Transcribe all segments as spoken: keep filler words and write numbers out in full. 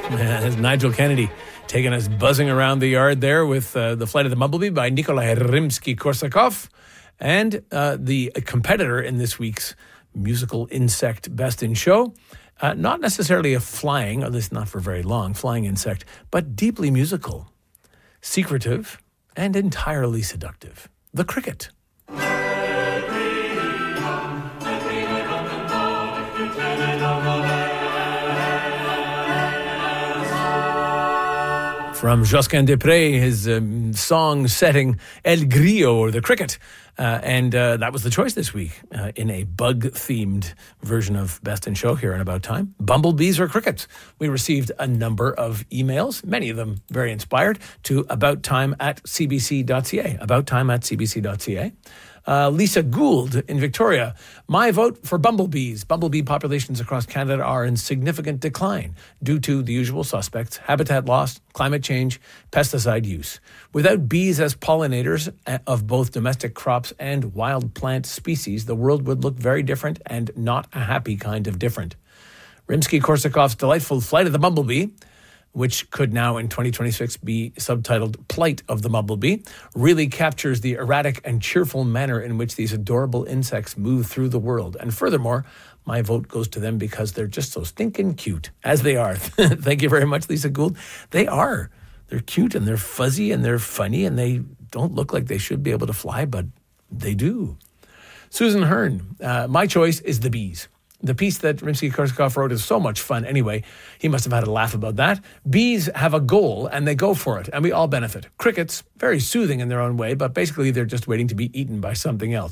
As Nigel Kennedy taking us buzzing around the yard there with uh, The Flight of the Bumblebee by Nikolai Rimsky-Korsakov. And uh, the competitor in this week's musical insect Best in Show, uh, not necessarily a flying, at least not for very long, flying insect, but deeply musical, secretive, and entirely seductive. The cricket. From Josquin des Prez, his um, song setting El Grillo, or the cricket. Uh, and uh, that was the choice this week uh, in a bug-themed version of Best in Show here in About Time. Bumblebees or crickets? We received a number of emails, many of them very inspired, to abouttime at c b c dot c a. abouttime at c b c dot c a. Uh, Lisa Gould in Victoria. My vote for bumblebees. Bumblebee populations across Canada are in significant decline due to the usual suspects: habitat loss, climate change, pesticide use. Without bees as pollinators of both domestic crops and wild plant species, the world would look very different, and not a happy kind of different. Rimsky-Korsakov's delightful Flight of the Bumblebee, which could now in twenty twenty-six be subtitled Plight of the Bumblebee, really captures the erratic and cheerful manner in which these adorable insects move through the world. And furthermore, my vote goes to them because they're just so stinking cute, as they are. Thank you very much, Lisa Gould. They are. They're cute and they're fuzzy and they're funny and they don't look like they should be able to fly, but they do. Susan Hearn, uh, my choice is the bees. The piece that Rimsky-Korsakov wrote is so much fun anyway. He must have had a laugh about that. Bees have a goal and they go for it, and we all benefit. Crickets, very soothing in their own way, but basically they're just waiting to be eaten by something else.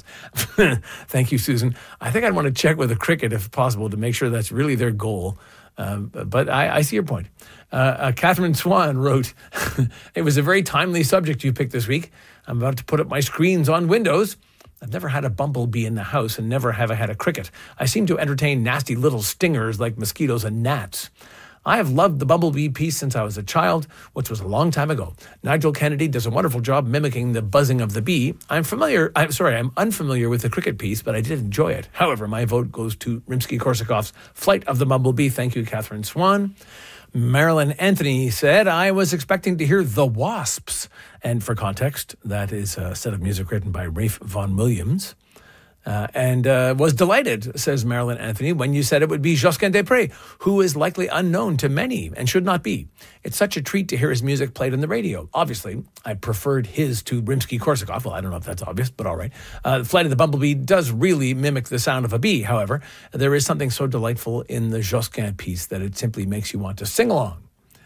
Thank you, Susan. I think I'd want to check with a cricket if possible to make sure that's really their goal. Um, but I, I see your point. Uh, uh, Catherine Swan wrote, it was a very timely subject you picked this week. I'm about to put up my screens on Windows. I've never had a bumblebee in the house and never have I had a cricket. I seem to entertain nasty little stingers like mosquitoes and gnats. I have loved the bumblebee piece since I was a child, which was a long time ago. Nigel Kennedy does a wonderful job mimicking the buzzing of the bee. I'm familiar, I'm sorry, I'm unfamiliar with the cricket piece, but I did enjoy it. However, my vote goes to Rimsky-Korsakov's Flight of the Bumblebee. Thank you, Catherine Swan. Marilyn Anthony said, I was expecting to hear The Wasps. And for context, that is a set of music written by Rafe Vaughan Williams. Uh, and uh, was delighted, says Marilyn Anthony, when you said it would be Josquin des Prez, who is likely unknown to many and should not be. It's such a treat to hear his music played on the radio. Obviously, I preferred his to Rimsky-Korsakov. Well, I don't know if that's obvious, but all right. Uh, Flight of the Bumblebee does really mimic the sound of a bee, however. There is something so delightful in the Josquin piece that it simply makes you want to sing along.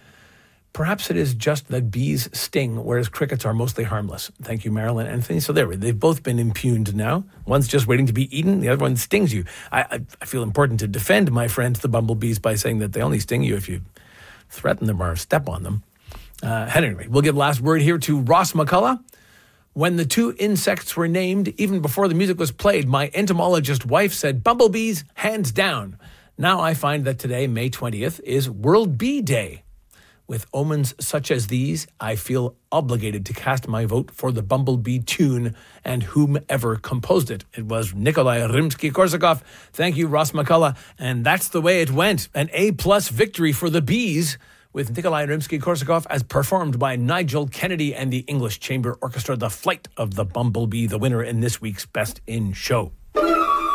Perhaps it is just that bees sting, whereas crickets are mostly harmless. Thank you, Marilyn Anthony. So there, they've both been impugned now. One's just waiting to be eaten. The other one stings you. I, I, I feel important to defend my friends, the bumblebees, by saying that they only sting you if you threaten them or step on them. Uh, anyway, we'll give last word here to Ross McCullough. When the two insects were named, even before the music was played, my entomologist wife said, bumblebees, hands down. Now I find that today, May twentieth, is World Bee Day. With omens such as these, I feel obligated to cast my vote for the Bumblebee tune and whomever composed it. It was Nikolai Rimsky-Korsakov. Thank you, Ross McCullough. And that's the way it went. An A-plus victory for the Bees with Nikolai Rimsky-Korsakov as performed by Nigel Kennedy and the English Chamber Orchestra. The Flight of the Bumblebee, the winner in this week's Best in Show.